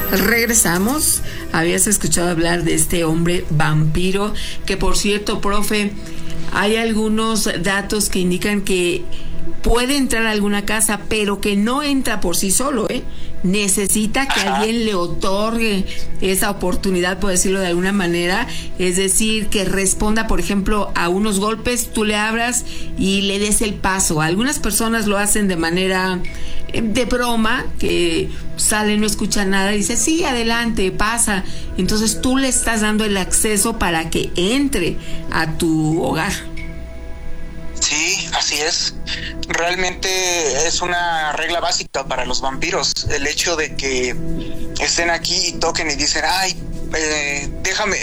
Regresamos. Habías escuchado hablar de este hombre vampiro, que por cierto, profe, hay algunos datos que indican que puede entrar a alguna casa, pero que no entra por sí solo, necesita que alguien le otorgue esa oportunidad, por decirlo de alguna manera, es decir, que responda, por ejemplo, a unos golpes, tú le abras y le des el paso. Algunas personas lo hacen de manera de broma, que sale, no escucha nada y dice, sí, adelante, pasa. Entonces tú le estás dando el acceso para que entre a tu hogar. Sí, así es. Realmente es una regla básica para los vampiros. El hecho de que estén aquí y toquen y dicen, ay, déjame,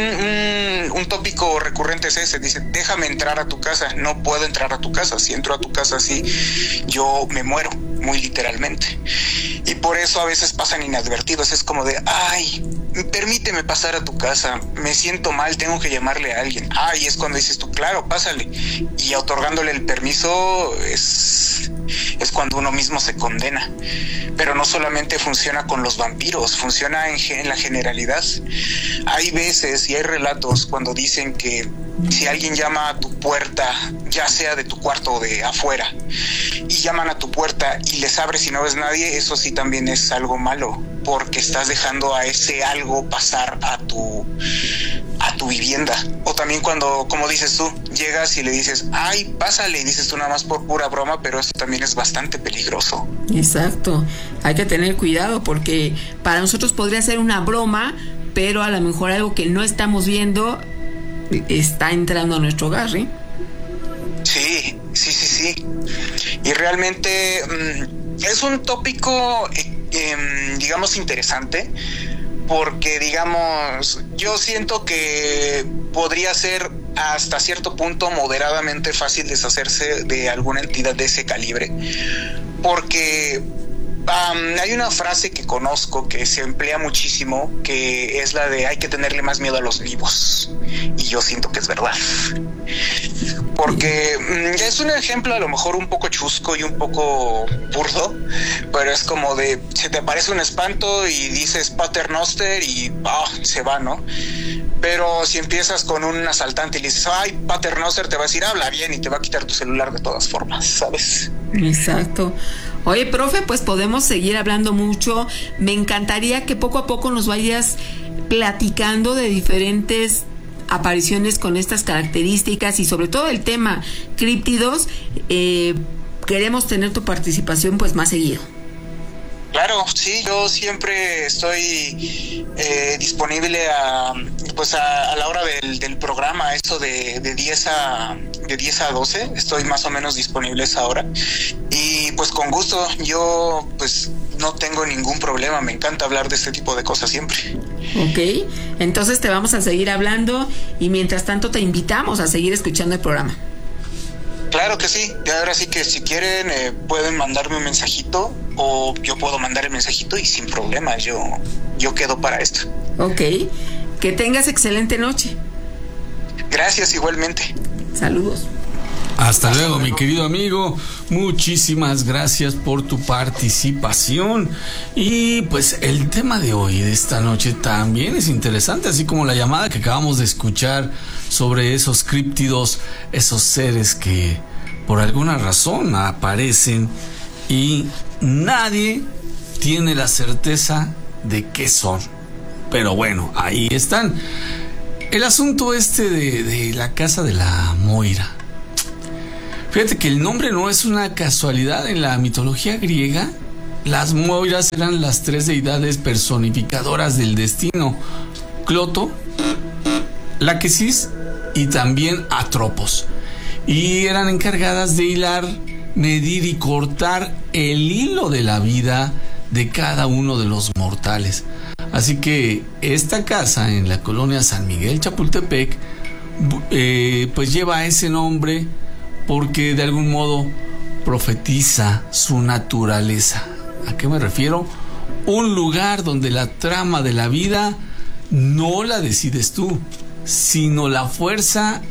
un tópico recurrente es ese, dice, déjame entrar a tu casa. No puedo entrar a tu casa. Si entro a tu casa así, yo me muero, muy literalmente. Y por eso a veces pasan inadvertidos. Es como de, ay, permíteme pasar a tu casa, me siento mal, tengo que llamarle a alguien. Y es cuando dices tú, claro, pásale. Y otorgándole el permiso es cuando uno mismo se condena. Pero no solamente funciona con los vampiros, funciona en la generalidad. Hay veces y hay relatos cuando dicen que si alguien llama a tu puerta, ya sea de tu cuarto o de afuera, y llaman a tu puerta y les abres y no ves nadie, eso sí también es algo malo, porque estás dejando a ese algo pasar a tu vivienda. O también cuando, como dices tú, llegas y le dices, ay, pásale, y dices tú nada más por pura broma, pero eso también es bastante peligroso. Exacto, hay que tener cuidado, porque para nosotros podría ser una broma, pero a lo mejor algo que no estamos viendo está entrando a nuestro hogar, ¿eh? Sí. Y realmente es un tópico, digamos, interesante, porque, digamos, yo siento que podría ser hasta cierto punto moderadamente fácil deshacerse de alguna entidad de ese calibre, porque hay una frase que conozco que se emplea muchísimo, que es la de hay que tenerle más miedo a los vivos, y yo siento que es verdad, porque es un ejemplo a lo mejor un poco chusco y un poco burdo, pero es como de, se te aparece un espanto y dices Paternoster y se va, ¿no? Pero si empiezas con un asaltante y le dices, ay, Paternoster, te va a decir, habla bien, y te va a quitar tu celular de todas formas, ¿sabes? Exacto. Oye, profe, pues podemos seguir hablando mucho. Me encantaría que poco a poco nos vayas platicando de diferentes apariciones con estas características y sobre todo el tema críptidos. Queremos tener tu participación pues más seguido. Claro, sí, yo siempre estoy disponible a la hora del programa, eso de 10 a 12, estoy más o menos disponible a esa hora. Y pues con gusto, yo pues no tengo ningún problema, me encanta hablar de este tipo de cosas siempre. Ok, entonces te vamos a seguir hablando y mientras tanto te invitamos a seguir escuchando el programa. Claro que sí, y ahora sí que si quieren pueden mandarme un mensajito o yo puedo mandar el mensajito y sin problema, yo quedo para esto. Ok, que tengas excelente noche. Gracias, igualmente. Saludos. Hasta luego, mi querido amigo. Muchísimas gracias por tu participación. Y pues el tema de hoy, de esta noche, también es interesante, así como la llamada que acabamos de escuchar sobre esos críptidos, esos seres que por alguna razón aparecen y nadie tiene la certeza de qué son. Pero bueno, ahí están. El asunto de la casa de la Moira. Fíjate que el nombre no es una casualidad. En la mitología griega, las Moiras eran las tres deidades personificadoras del destino: Cloto, Láquesis y también Atropos. Y eran encargadas de hilar, medir y cortar el hilo de la vida de cada uno de los mortales. Así que esta casa en la colonia San Miguel Chapultepec pues lleva ese nombre porque de algún modo profetiza su naturaleza. ¿A qué me refiero? Un lugar donde la trama de la vida no la decides tú, sino la fuerza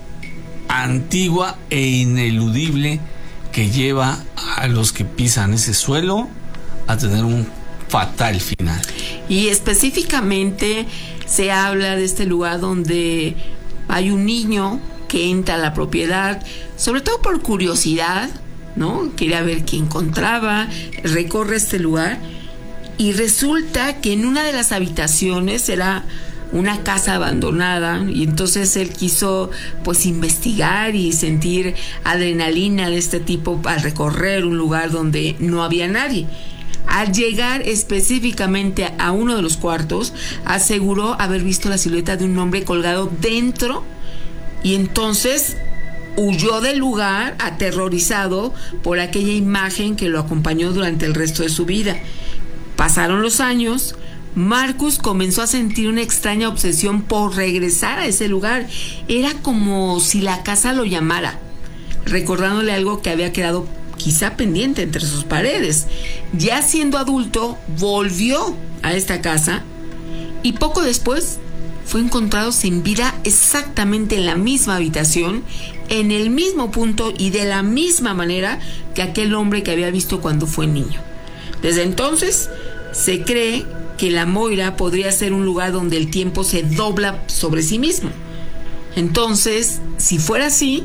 antigua e ineludible que lleva a los que pisan ese suelo a tener un fatal final. Y específicamente se habla de este lugar donde hay un niño que entra a la propiedad, sobre todo por curiosidad, ¿no? Quería ver qué encontraba, recorre este lugar y resulta que en una de las habitaciones era una casa abandonada, y entonces él quiso pues investigar y sentir adrenalina de este tipo al recorrer un lugar donde no había nadie. Al llegar específicamente a uno de los cuartos, aseguró haber visto la silueta de un hombre colgado dentro, y entonces huyó del lugar aterrorizado por aquella imagen que lo acompañó durante el resto de su vida. Pasaron los años. Marcus comenzó a sentir una extraña obsesión por regresar a ese lugar. Era como si la casa lo llamara, recordándole algo que había quedado quizá pendiente entre sus paredes. Ya siendo adulto, volvió a esta casa y poco después fue encontrado sin vida exactamente en la misma habitación, en el mismo punto y de la misma manera que aquel hombre que había visto cuando fue niño. Desde entonces se cree que la Moira podría ser un lugar donde el tiempo se dobla sobre sí mismo. Entonces, si fuera así,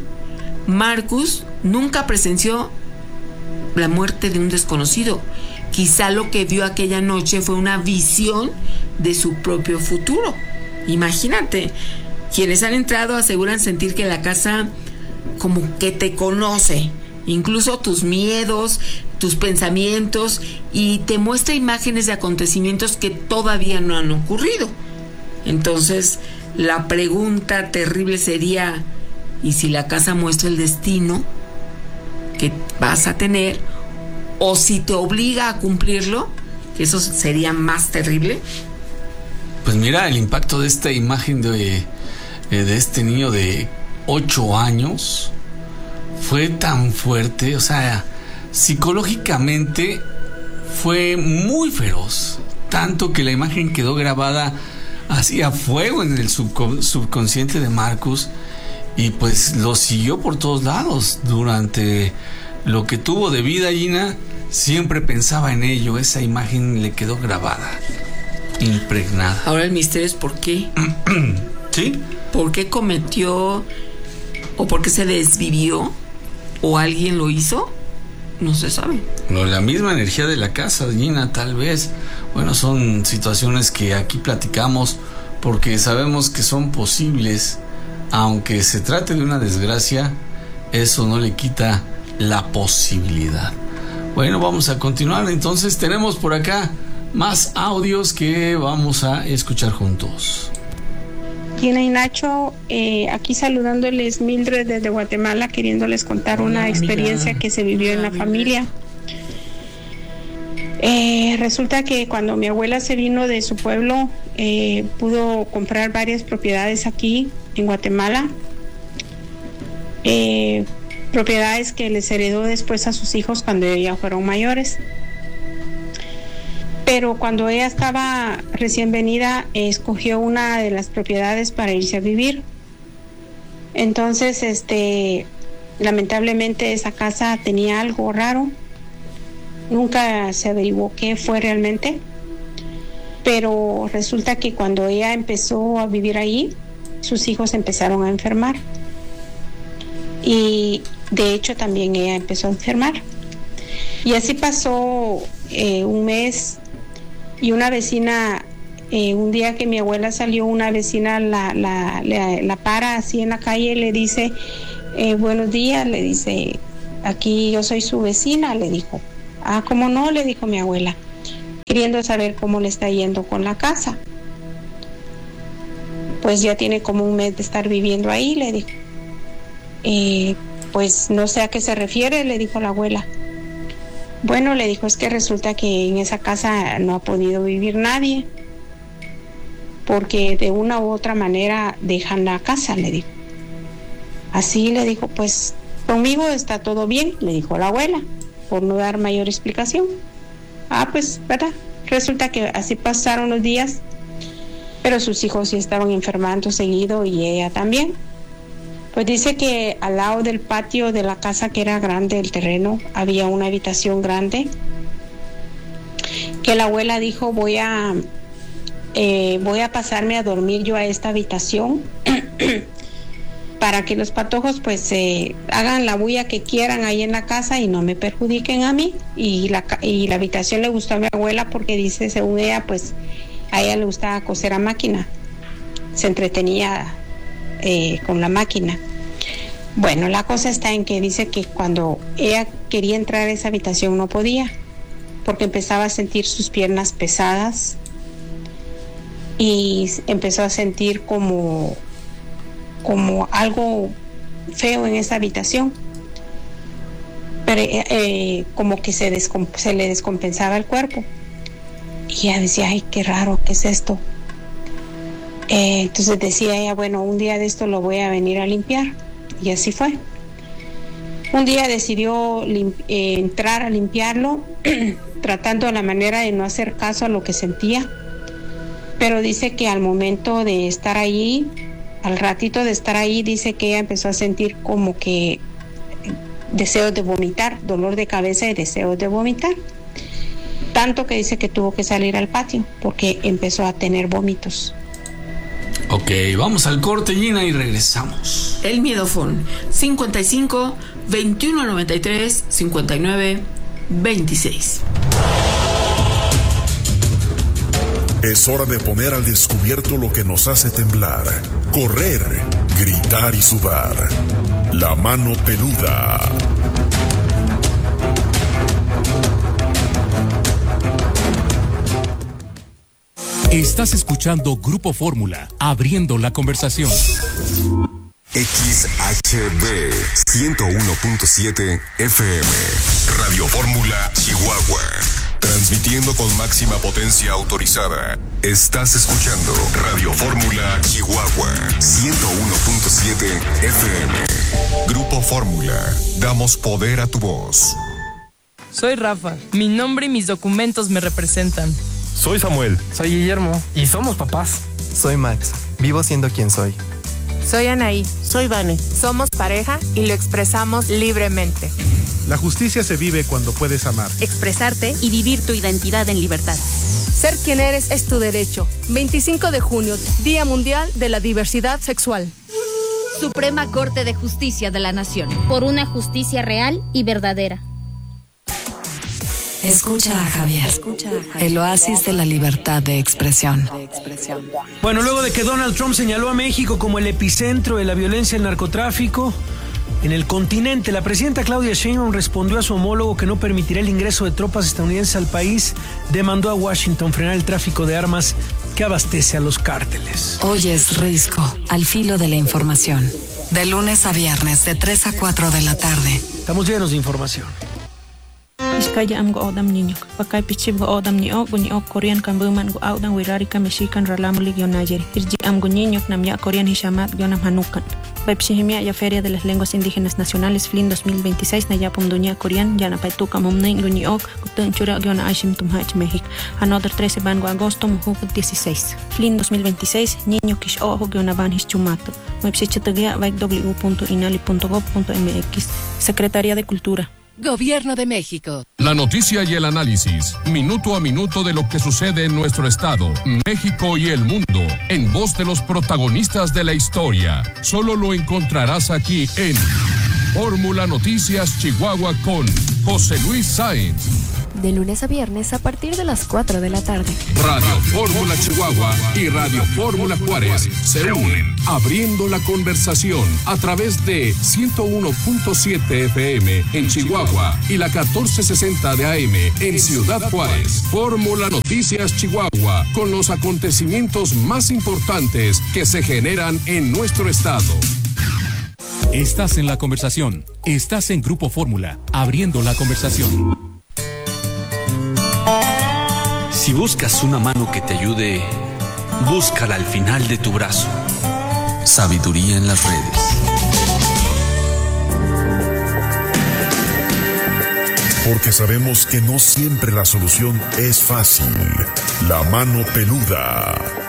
Marcus nunca presenció la muerte de un desconocido. Quizá lo que vio aquella noche fue una visión de su propio futuro. Imagínate, quienes han entrado aseguran sentir que la casa como que te conoce, incluso tus miedos, tus pensamientos, y te muestra imágenes de acontecimientos que todavía no han ocurrido. Entonces, la pregunta terrible sería, ¿y si la casa muestra el destino que vas a tener? ¿O si te obliga a cumplirlo? Que eso sería más terrible. Pues mira, el impacto de esta imagen de este niño de 8 años fue tan fuerte, o sea, psicológicamente fue muy feroz, tanto que la imagen quedó grabada así a fuego en el subconsciente de Marcus, y pues lo siguió por todos lados durante lo que tuvo de vida. Gina siempre pensaba en ello, esa imagen le quedó grabada, impregnada. Ahora el misterio es por qué. ¿Sí? ¿Por qué cometió, o por qué se desvivió, o alguien lo hizo? No se sabe. No, la misma energía de la casa, Gina, tal vez. Bueno, son situaciones que aquí platicamos porque sabemos que son posibles. Aunque se trate de una desgracia, eso no le quita la posibilidad. Bueno, vamos a continuar. Entonces tenemos por acá más audios que vamos a escuchar juntos. Gina y Nacho, aquí saludándoles, Mildred desde Guatemala, queriéndoles contar una experiencia que se vivió en la familia. Resulta que cuando mi abuela se vino de su pueblo, pudo comprar varias propiedades aquí en Guatemala, propiedades que les heredó después a sus hijos cuando ya fueron mayores. Pero cuando ella estaba recién venida, escogió una de las propiedades para irse a vivir. Entonces, lamentablemente esa casa tenía algo raro. Nunca se averiguó qué fue realmente. Pero resulta que cuando ella empezó a vivir ahí, sus hijos empezaron a enfermar. Y de hecho también ella empezó a enfermar. Y así pasó un mes. Y una vecina, un día que mi abuela salió, una vecina la para así en la calle y le dice, buenos días, le dice, aquí yo soy su vecina, le dijo. Ah, ¿cómo no? Le dijo mi abuela, queriendo saber cómo le está yendo con la casa. Pues ya tiene como un mes de estar viviendo ahí, le dijo. Pues no sé a qué se refiere, le dijo la abuela. Bueno, le dijo, es que resulta que en esa casa no ha podido vivir nadie, porque de una u otra manera dejan la casa, le dijo. Así le dijo, pues conmigo está todo bien, le dijo la abuela, por no dar mayor explicación. Ah, pues, ¿verdad? Resulta que así pasaron los días, pero sus hijos sí estaban enfermando seguido y ella también. Pues dice que al lado del patio de la casa, que era grande el terreno, había una habitación grande que la abuela dijo, voy a voy a pasarme a dormir yo a esta habitación para que los patojos pues hagan la bulla que quieran ahí en la casa y no me perjudiquen a mí. Y la habitación le gustó a mi abuela porque dice, según ella, pues a ella le gustaba coser a máquina, se entretenía con la máquina. Bueno, la cosa está en que dice que cuando ella quería entrar a esa habitación no podía, porque empezaba a sentir sus piernas pesadas y empezó a sentir como algo feo en esa habitación, pero como que se le descompensaba el cuerpo. Y ella decía, ay, qué raro, ¿qué es esto? Entonces decía ella, bueno, un día de esto lo voy a venir a limpiar. Y así fue. Un día decidió entrar a limpiarlo, tratando de la manera de no hacer caso a lo que sentía. Pero dice que al momento de estar allí, al ratito de estar ahí, dice que ella empezó a sentir como que deseos de vomitar, dolor de cabeza y deseos de vomitar. Tanto que dice que tuvo que salir al patio porque empezó a tener vómitos. Ok, vamos al corte, Gina, y regresamos. El Miedofón, 55 21 93 59 26. Es hora de poner al descubierto lo que nos hace temblar, correr, gritar y sudar. La mano peluda. Estás escuchando Grupo Fórmula, abriendo la conversación. XHB 101.7 FM, Radio Fórmula, Chihuahua. Transmitiendo con máxima potencia autorizada. Estás escuchando Radio Fórmula, Chihuahua 101.7 FM. Grupo Fórmula, damos poder a tu voz. Soy Rafa, mi nombre y mis documentos me representan. Soy Samuel. Soy Guillermo. Y somos papás. Soy Max. Vivo siendo quien soy. Soy Anaí. Soy Vane. Somos pareja y lo expresamos libremente. La justicia se vive cuando puedes amar, expresarte y vivir tu identidad en libertad. Ser quien eres es tu derecho. 25 de junio, Día Mundial de la Diversidad Sexual. Suprema Corte de Justicia de la Nación. Por una justicia real y verdadera. Escucha a Javier, el oasis de la libertad de expresión. Bueno, luego de que Donald Trump señaló a México como el epicentro de la violencia y el narcotráfico en el continente, la presidenta Claudia Sheinbaum respondió a su homólogo que no permitirá el ingreso de tropas estadounidenses al país. Demandó a Washington frenar el tráfico de armas que abastece a los cárteles. Hoy es Risco, al filo de la información. De lunes a viernes, de 3 a 4 de la tarde. Estamos llenos de información. Iskaya am go odam niño, pakay pichib go odam ni ok Korean kan buman go audan wirari ka Mexican ralamuli gyo Nayeri. Irji am go niño nam ya Korean hishamat gyo nam hanukan. Pepsihimia ya Feria de las Lenguas Indígenas Nacionales FLIN 2026 na yapum dunya Korean ya na paituka mumnen go ni ok kutun chura gyo na ashim tumhach México. Another 13 ban go agosto muhu 16. FLIN 2026 niño kish ojo gyo na ban hischumato. Mepsichatagia w.inali.gov.mx. Secretaría de Cultura. Gobierno de México. La noticia y el análisis, minuto a minuto de lo que sucede en nuestro estado, México y el mundo, en voz de los protagonistas de la historia. Solo lo encontrarás aquí en Fórmula Noticias Chihuahua con José Luis Sáenz. De lunes a viernes a partir de las 4 de la tarde. Radio Fórmula Chihuahua y Radio Fórmula Juárez se unen, abriendo la conversación a través de 101.7 FM en Chihuahua y la 1460 de AM en Ciudad Juárez. Fórmula Noticias Chihuahua, con los acontecimientos más importantes que se generan en nuestro estado. Estás en la conversación. Estás en Grupo Fórmula, abriendo la conversación. Si buscas una mano que te ayude, búscala al final de tu brazo. Sabiduría en las redes. Porque sabemos que no siempre la solución es fácil. La mano peluda.